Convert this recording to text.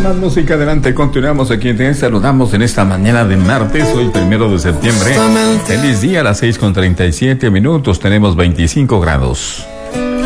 Más música adelante, continuamos aquí. Te saludamos en esta mañana de martes, hoy 1 de septiembre. Feliz día a las 6:37 minutos, tenemos 25 grados.